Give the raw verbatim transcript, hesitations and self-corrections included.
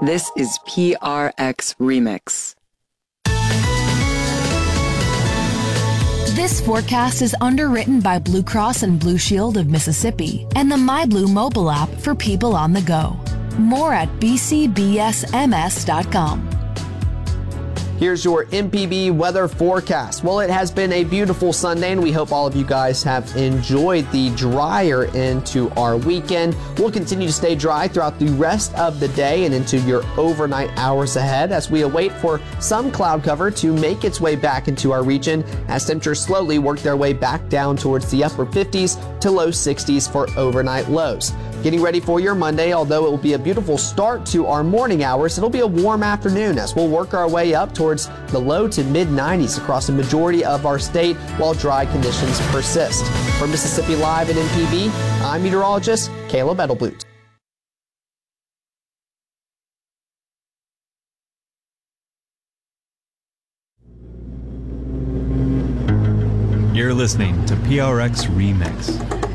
This is P R X Remix. This forecast is underwritten by Blue Cross and Blue Shield of Mississippi and the MyBlue mobile app for people on the go. More at b c b s m s dot com. Here's your M P B weather forecast. Well, it has been a beautiful Sunday, and we hope all of you guys have enjoyed the drier into our weekend. We'll continue to stay dry throughout the rest of the day and into your overnight hours ahead as we await for some cloud cover to make its way back into our region as temperatures slowly work their way back down towards the upper fifties to low sixties for overnight lows. Getting ready for your Monday, although it will be a beautiful start to our morning hours, it'll be a warm afternoon as we'll work our way up towards the low to mid nineties across the majority of our state while dry conditions persist. For Mississippi Live at M P B, I'm meteorologist Caleb Edelblut. You're listening to P R X Remix.